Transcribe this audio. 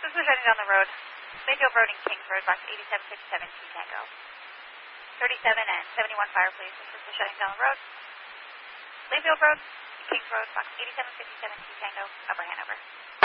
This is heading down the road. Mayfield Road and Kings Road, box 8757 T Tango. 37 and 71 fire, please. This is shutting down the road. Mayfield Road, Kings Road, box 8757 T Tango, Upper Hanover.